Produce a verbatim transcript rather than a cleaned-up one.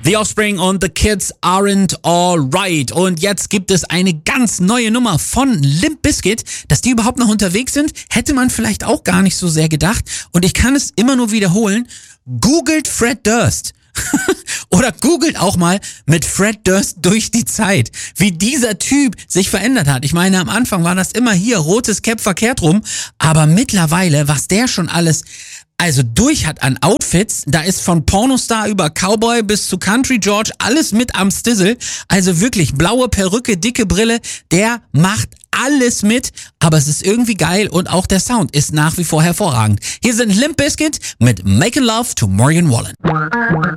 The Offspring und The Kids Aren't Alright. Und jetzt gibt es eine ganz neue Nummer von Limp Bizkit. Dass die überhaupt noch unterwegs sind, hätte man vielleicht auch gar nicht so sehr gedacht. Und ich kann es immer nur wiederholen. Googelt Fred Durst. Oder googelt auch mal mit Fred Durst durch die Zeit, wie dieser Typ sich verändert hat. Ich meine, am Anfang war das immer hier, rotes Cap verkehrt rum, aber mittlerweile, was der schon alles also durch hat an Outfits, da ist von Pornostar über Cowboy bis zu Country George alles mit am Stizzle. Also wirklich blaue Perücke, dicke Brille, der macht alles mit, aber es ist irgendwie geil und auch der Sound ist nach wie vor hervorragend. Hier sind Limp Bizkit mit Making Love to Morgan Wallen.